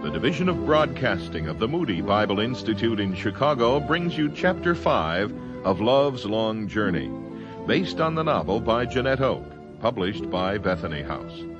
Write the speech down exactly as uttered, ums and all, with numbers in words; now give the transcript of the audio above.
The Division of Broadcasting of the Moody Bible Institute in Chicago brings you Chapter five of Love's Long Journey, based on the novel by Jeanette Oke, published by Bethany House.